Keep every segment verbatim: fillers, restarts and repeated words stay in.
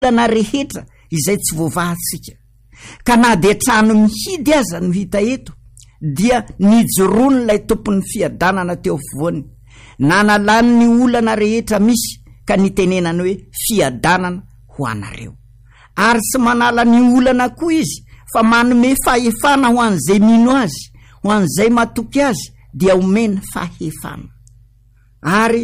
olana rehetra izay tsy voavahantsika. Ka na dia trano mihidy aza no hita eto, dia nijoroany ilay tompon'ny fiadanana teo afovoany, na nalany ny olana rehetra misy ka nitenenany hoe fiadanana ho anareo. Ary tsy manala ny olana koa izy, fa manome fahefana ho an'izay mino azy, ho an'izay matoky azy, dia omena fahefana. Ary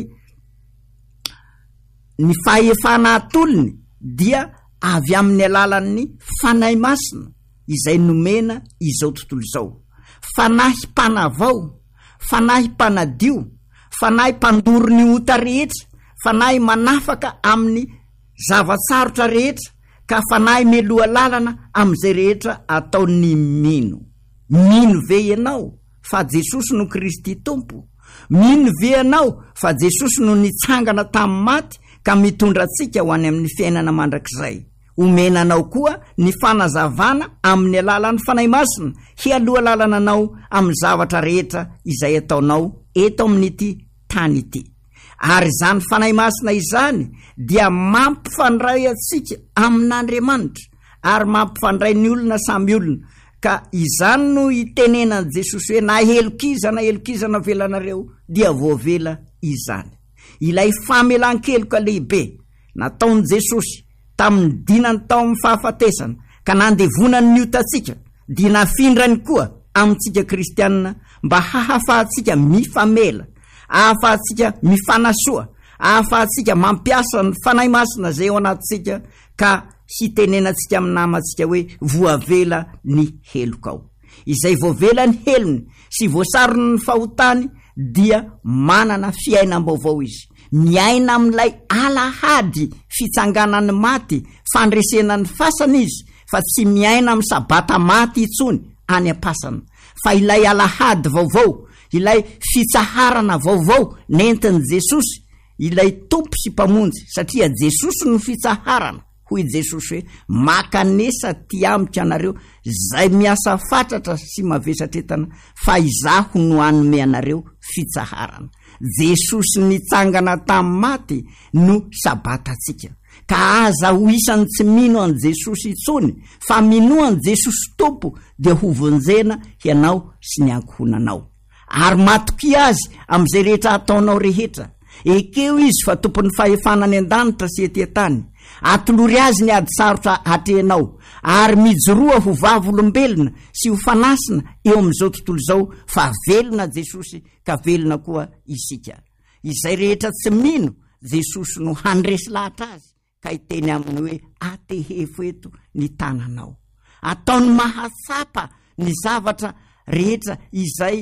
ny fahefana atolony dia avy amin'ny alalan'ny fanahy masina izay nomena izao tontolo izao. Fanahy mpanavao, fanahy mpanadio, fanahy mpandoro ny ota rehetra, fanahy manafaka amin'ny zavatsarotra rehetra, ka fanahy meloa lalana amin'izay rehetra ataony mino. Mino ve ianao fa Jesosy no Kristy Tompo? Mino ve ianao fa Jesosy no nitsangana tamin'ny maty ka mitondra antsika ho any amin'ny fiainana mandrakizay? Omenanao koa ny fanazavana amin'ny alalan'ny fanahy masina hialoha lalana anao amin'ny zavatra rehetra izay ataonao eto amin'ity tany ity. Ary izany fanahy masina izany dia mampifandray antsika amin'Andriamanitra ary mampifandray ny olona samy olona. Ka izany no itenenan'i Jesosy hoe na helokizana helokizana velanareo dia voavela izany. Ilay famelan-keloka lehibe nataon'i Jesosy tamin'ny dinany tao amin'ny fahafatesana ka nandevonany ny otatsika, dia nafindrany koa amintsika kristianina mba hahafahantsika mifamela, hahafahantsika mifanasoa, hahafahantsika mampiasa ny fanahy masina zay ao anatintsika, ka hitenenantsika amin'ny namantsika hoe voavela ny helokao. Izay voavela ny helony sy voasarony ny fahotany dia manana fiainam-baovao izy, miaina amin'ilay alahady fitsanganany maty, fandresenany fasana izy, fa tsy miaina amin'ny sabata maty itsony any am-pasana, fa ilay alahady vaovao, ilay fitsaharana vaovao nentin'i Jesosy, ilay tompo sy mpamonjy, satria Jesosy no fitsaharana. Hoy Jesosy hoe makanesa ty amiko anareo zay miasa fatratra sy mavesatretana, fa izaho no anome anareo fitsaharana. Jesosy nitsangana tamin'ny maty no sabatatsika, ka aza ho isany tsy mino an Jesosy itsony, fa minoan Jesosy Tompo dia ho vonjena ianao sy ny ankohonanao. Ary matoky azy amin'izay rehetra ataonao rehetra. Ekeo izy fa tompon'ny fahefana ny an-danitra sy ety an-tany. Atolory azy ny ady sarotra hatrenao, ary mijoroa ho vavolombelona sy ho fanasina eo amin'izao tontolo izao, fa velona Jesosy ka velona koa isika. Izay rehetra tsy mino, Jesosy no handresy lahatra azy, ka iteny aminy hoe atehefo eto ny tananao. Ataony mahatsapa ny zavatra rehetra izay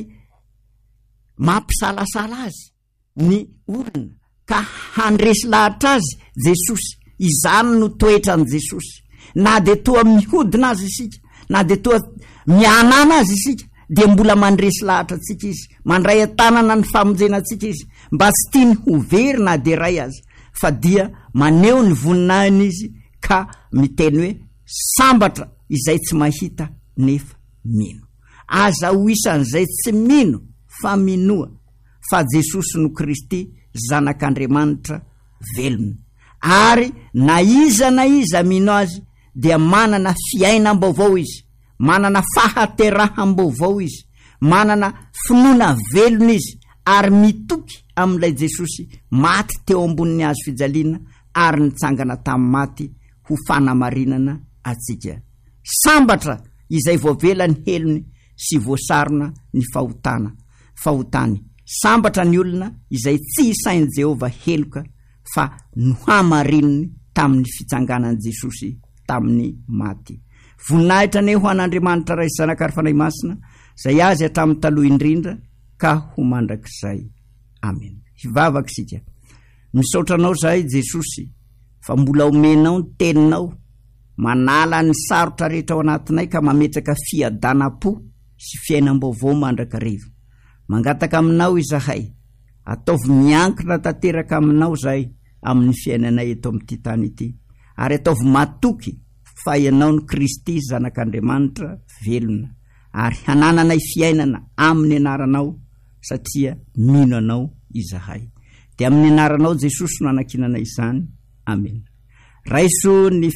mampisalasala azy ny olona, ka handresy lahatra azy Jesosy. Izany no toetran'i Jesosy. Na dia toa mihodina azy isika, na dia toa mianana azy isika, dia mbola mandresy lahatra antsika izy, mandray an-tanana ny famonjena antsika izy, mba tsy tiany ho very na dia ray azy, fa dia maneho ny voninahiny izy, ka miteny hoe sambatra izay tsy mahita nefa mino. Aza ho isan'izay tsy mino fa minoa fa Jesosy no Kristy zanak'Andriamanitra velona. Ary na iza na iza mino azy dia manana fiainam-baovao izy, manana fahateraham-baovao izy, manana finoana velona izy, ary mitoky amin'ilay Jesosy maty teo ambonin'ny hazo fijaliana ary nitsangana tamin'ny maty ho fanamarinana atsika. Sambatra izay voavela ny helony sy voasarona ny fahotana fahotany. Sambatra ny olona izay tsy isain'i Jehova heloka, fa no hamarininy tamin'ny fitsanganan'i Jesosy tamin'ny maty. Voninahitra ne ho an'Andriamanitra ray zanakary fanahy masina, zay azy hatramin'ny taloha indrindra ka ho mandrakizay. Amen. Hivavaka sika. Misaotranao zahay Jesosy, fa mbola omenao ny teninao, manala ny sarotra rehetra ao anatinay ka mametraka fiadanam-po sy fiainam-baovao mandrakariva. Mangataka aminao izahay, ataovy miankina tanteraka aminao zahay amin'ny fiainanay eto amin'ity tany ity, ary ataovy matoky fa ianao ny Kristy zanak'Andriamanitra velona, ary hanananay fiainana amin'ny anaranao satria mino anao izahay. Dia amin'ny anaranao Jesosy no anakinanay izany. Amen. raiso ny